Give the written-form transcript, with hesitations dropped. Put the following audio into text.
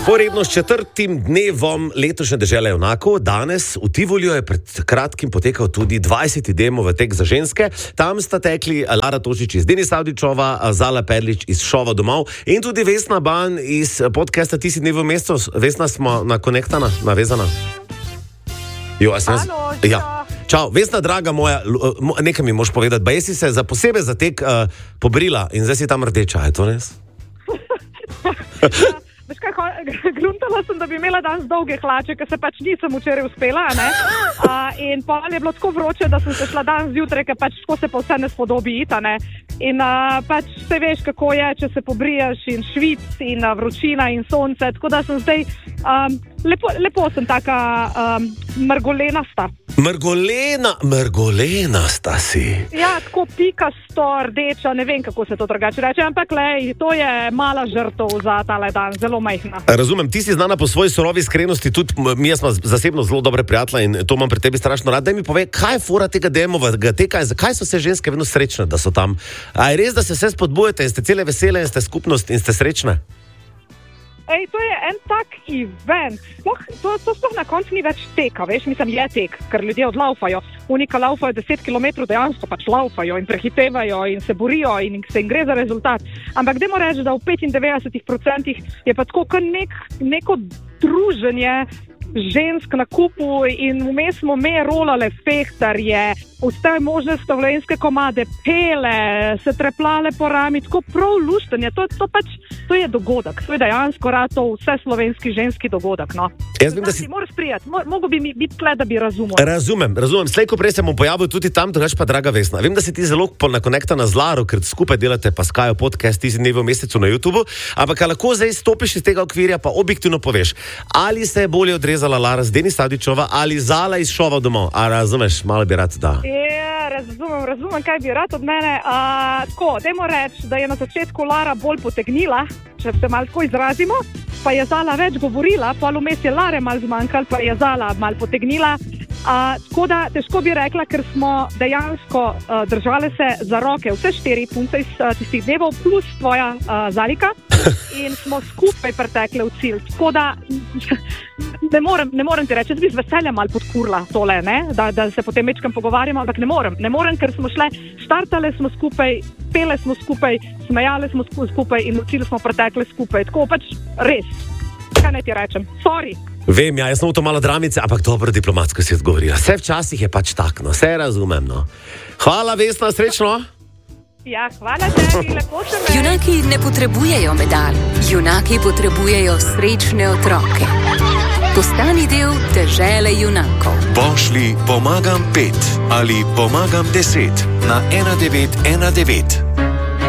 Vzporedno s 4. dnevom letošnje dežele junakov, danes v Tivoliju je pred kratkim potekal tudi 20. demov tek za ženske. Tam sta tekli Lara Tošič iz Denis Avdićova, Zala Perlič iz Šova domov in tudi Vesna Ban iz podcasta Ti si dnev v mestu. Vesna, smo nakonektana, navezana? Halo, ja. Čau, Vesna, draga moja, nekaj mi moš povedati, ba jesi se posebej za tek pobrila in zdaj si tam rdeča, je to res? Veš kaj, gruntala sem, da bi imela danes dolge hlače, ker se pač nisem včeraj uspela, ne? In pa je bilo tako vroče, da sem se šla danes zjutraj, ker pač tako se pa vse ne spodobi ita, ne? In pač se veš, kako je, če se pobriješ in švic in vročina in sonce, tako da sem zdaj lepo sem taka mrgolenasta. Mrgolenasta si. Ja, tako pikasto, rdeča, ne vem, kako se to drugače reče, ampak lej, to je mala žrtev za tale dan, zelo majhna. Razumem, ti si znana po svoji surovi iskrenosti, tudi mi smo zasebno zelo dobre prijatelje in to imam pri tebi strašno rad. Daj mi povej, kaj je fora tega demovega teka in zakaj so se ženske vedno srečne, da so tam? A je res, da se vse spodbujate in ste cele vesele in ste skupnost in ste srečne? Ej, to je en tak event. To sploh na koncu ni več teka, veš, mislim, je tek, ker ljudje odlaufajo. Unika laufajo 10 km, dejansko pač laufajo in prehitevajo in se borijo in se jim gre za rezultat. Ampak dajmo reči, da v 95% je pa tako kar neko druženje žensk na kupu in vmes smo me rolale fehtarje, vse možne slovenske komade, pele, se treplale po rami, tako prav luštenje. To je dogodek, to je dejansko rato vse slovenski ženski dogodek, no. Jaz vem, da si... Moraš prijeti, mogo bi biti tle, da bi razumel. Razumem. Slej, ko prej se bom pojavil tudi tam, drugač pa, draga Vesna. Vem, da si ti zelo nakonektana z Laro, ker skupaj delate pa Skajo podcast Ti si dnev v mesecu na YouTubu, ampak lahko zdaj stopiš iz tega okvirja pa objektivno poveš, ali se je bolje odrezala Lara z Denis Avdićova ali Zala iz Šova domov. A razumeš, malo bi rad, da. Ja, razumem, kaj bi rad od mene. Tako, dajmo reči, da je na začetku Lara bolj potegnila, če se malo tako izrazimo, pa je Zala več govorila, pa vmes je Lare malo zmanjkalo, pa je Zala malo potegnila. Tako da težko bi rekla, ker smo dejansko držale se za roke, vse 4 punce iz tistih dnevov, plus tvoja Zalika, in smo skupaj pretekle v cilj. Tako da ne morem ti reči, jaz bi z veseljem malo podkurla tole, ne? Da se potem večkrat pogovarjamo, ampak ne morem, ker smo šle, štartale smo skupaj, pele smo skupaj, smejale smo skupaj in v cilj smo pretekle skupaj. Tako pač res, kaj naj ti rečem, sorry. Vem, ja, jaz sem v to malo dramice, ampak dobro diplomatsko si odgovorila. Vse včasih je pač tak, no, vse razumem, no. Hvala, Vesna, srečno. Ja, hvala tebi, lepo se me. Junaki ne potrebujejo medalj, junaki potrebujejo srečne otroke. Postani del dežele junakov. Pošlji pomagam 5 ali pomagam 10 na 1919.